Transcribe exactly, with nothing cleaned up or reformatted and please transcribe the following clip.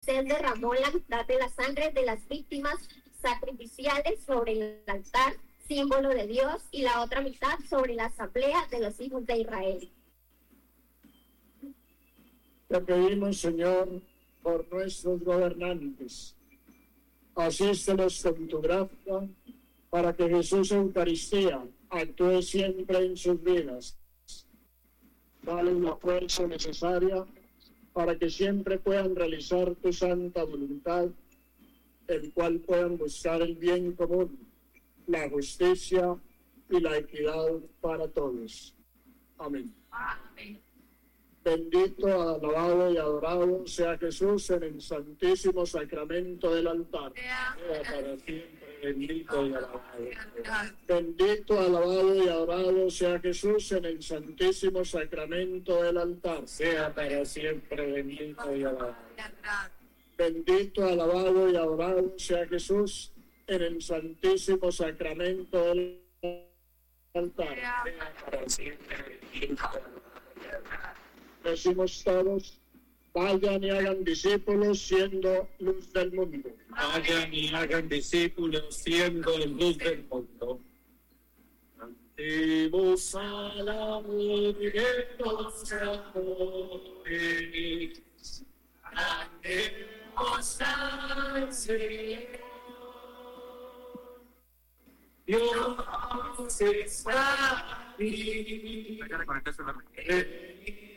Moisés derramó la mitad de la sangre de las víctimas sacrificiales sobre el altar, símbolo de Dios, y la otra mitad sobre la asamblea de los hijos de Israel. Te pedimos, Señor, por nuestros gobernantes. Asístelos con tu gracia, para que Jesús Eucaristía actúe siempre en sus vidas. Dale la fuerza necesaria para que siempre puedan realizar tu santa voluntad, el cual puedan buscar el bien común, la justicia y la equidad para todos. Amén. Amén. Bendito, alabado y adorado sea Jesús en el santísimo sacramento del altar. Sea para siempre bendito y alabado. Bendito, alabado y adorado sea Jesús en el santísimo sacramento del altar. Sea para siempre bendito y alabado. Bendito, alabado y adorado sea Jesús en el santísimo sacramento del altar. Sea para siempre bendito y alabado. Decimos todos, vayan y hagan discípulos siendo luz del mundo. Vayan y hagan discípulos siendo luz del mundo. Cantemos al amor que nos amores. Cantemos al Señor. Dios está aquí.